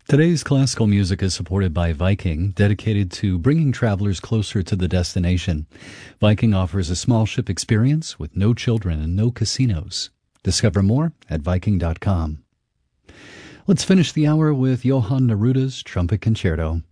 Today's classical music is supported by Viking, dedicated to bringing travelers closer to the destination. Viking offers a small ship experience with no children and no casinos. Discover more at Viking.com. Let's finish the hour with Johann Neruda's Trumpet Concerto.